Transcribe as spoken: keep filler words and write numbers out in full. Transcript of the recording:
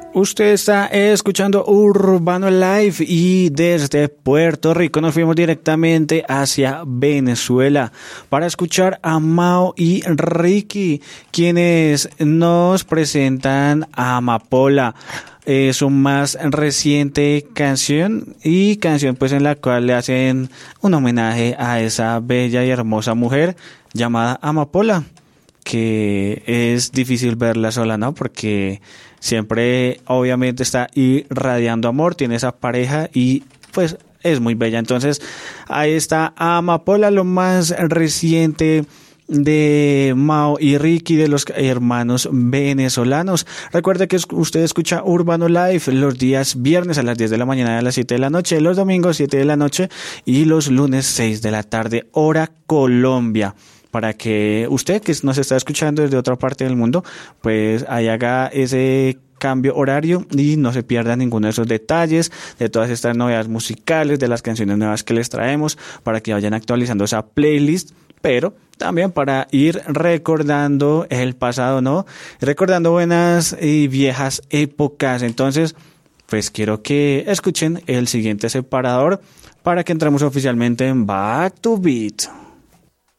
Usted está escuchando Urbano Live y desde Puerto Rico nos fuimos directamente hacia Venezuela para escuchar a Mao y Ricky, quienes nos presentan Amapola. Eh, su más reciente canción y canción pues en la cual le hacen un homenaje a esa bella y hermosa mujer llamada Amapola, que es difícil verla sola, ¿no? Porque siempre obviamente está irradiando amor, tiene esa pareja y pues es muy bella. Entonces ahí está Amapola, lo más reciente de Mao y Ricky, de los hermanos venezolanos. Recuerde que usted escucha Urbano Live los días viernes a las diez de la mañana y a las siete de la noche, los domingos siete de la noche y los lunes seis de la tarde, hora Colombia, para que usted que nos está escuchando desde otra parte del mundo, pues ahí haga ese cambio horario y no se pierda ninguno de esos detalles, de todas estas novedades musicales, de las canciones nuevas que les traemos, para que vayan actualizando esa playlist, pero también para ir recordando el pasado, ¿no? Recordando buenas y viejas épocas. Entonces, pues quiero que escuchen el siguiente separador para que entremos oficialmente en Back to Beat.